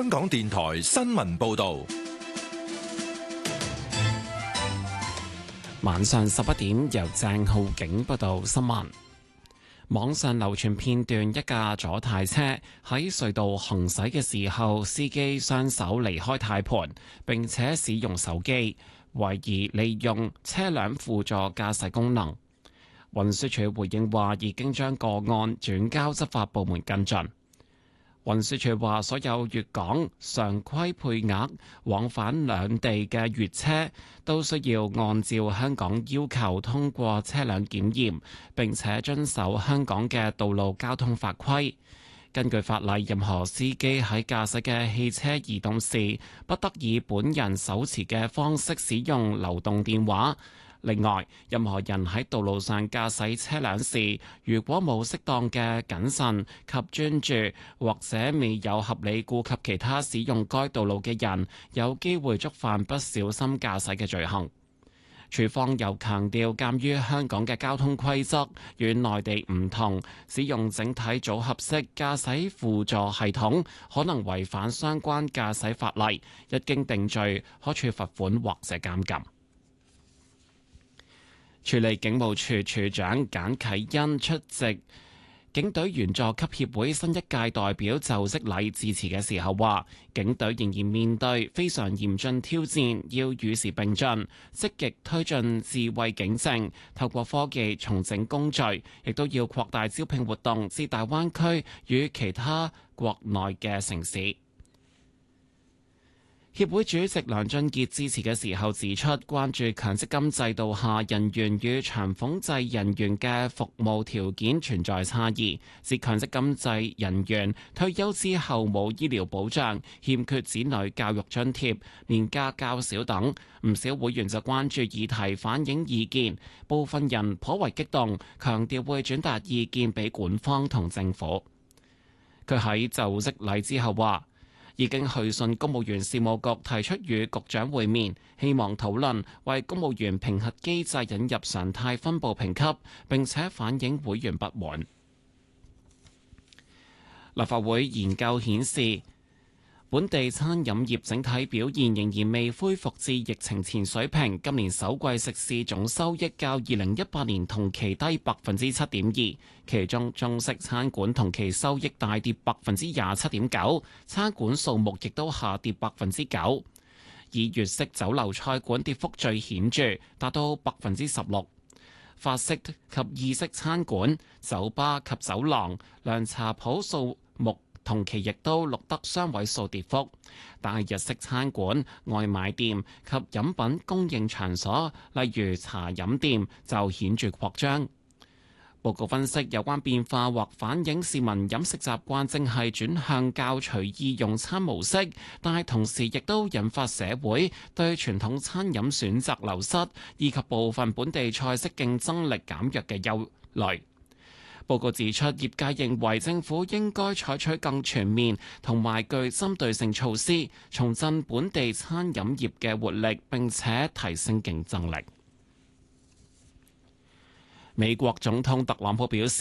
香港電台新聞報道。 晚上11點，由鄭浩景報道新聞。網上流傳片段，一架左軚車喺隧道行駛嘅時候，司機雙手離開軚盤，並且使用手機，懷疑利用車輛輔助駕駛功能。運輸署回應話，已經將個案轉交執法部門跟進。運輸署話，所有粵港常規配額往返兩地嘅粵車都需要按照香港要求通過車輛檢驗，並且遵守香港嘅道路交通法規。根據法例，任何司機喺駕駛嘅汽車移動時，不得以本人手持嘅方式使用流動電話。另外，任何人喺道路上駕駛車輛時，如果冇適當嘅謹慎及專注，或者未有合理顧及其他使用該道路嘅人，有機會觸犯不小心駕駛嘅罪行。署方又強調，鑑於香港嘅交通規則與內地唔同，使用整體組合式駕駛輔助系統可能違反相關駕駛法例，一經定罪，可處罰款或者監禁。處理警務處處長簡啟恩出席警隊員佐級協會新一屆代表就職禮致辭嘅時候話，警隊仍然面對非常嚴峻挑戰，要與時並進，積極推進智慧警政，透過科技重整工序，亦都要擴大招聘活動至大灣區與其他國內嘅城市。協會主席梁俊傑致辭嘅時候指出，關注強積金制度下人員與長俸制人員嘅服務條件存在差異，指強積金制人員退休之後冇醫療保障、欠缺子女教育津貼、年假較少等。唔少會員就關注議題反映意見，部分人頗為激動，強調會轉達意見俾管方同政府。佢喺就職禮之後話，已經去信公務員事務局，提出與局長會面，希望討論為公務員評核機制引入常態分佈評級，並且反映會員不滿。立法會研究顯示，本地餐飲業整體表現仍然未恢復至疫情前水平，今年首季食肆總收益較2018年同期低7.2%，其中中式餐館同期收益大跌27.9%，餐館數目亦都下跌9%，以粵式酒樓菜館跌幅最顯著，達到16%。法式及意式餐館、酒吧及酒廊、涼茶鋪數目同期亦都錄得雙位數跌幅，但係日式餐館、外賣店及飲品供應場所，例如茶飲店，就顯著擴張。報告分析，有關變化或反映市民飲食習慣正係轉向較隨意用餐模式，但係同時亦都引發社會對傳統餐飲選擇流失，以及部分本地菜式競爭力減弱嘅憂慮。報告指出，業界認為政府應該採取更全面同埋具針對性措施，重振本地餐飲業嘅活力，並且提升競爭力。美國總統特朗普表示，